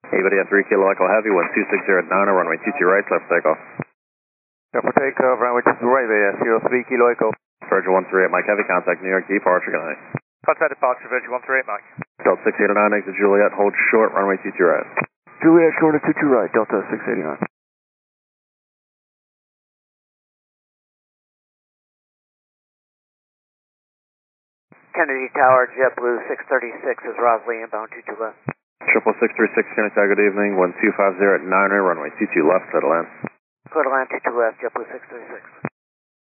Anybody at 3 Kilo Echo Heavy, 12609, runway 22 right, left takeoff. For takeoff, runway 22 right, AS 03 Kilo Echo. Virgin 138 Mike Heavy, contact New York departure, good night. Contact departure, Virgin 138 Mike. Delta 689, exit Juliet, hold short, runway 22 right. Juliet short of 22 right, Delta 689. Kennedy Tower, JetBlue 636 is Rosley, inbound 22 left. 66636, Kennedy Tower, good evening, 12509, runway 22 left, clear to land. Clear to land 22 left, JetBlue 636.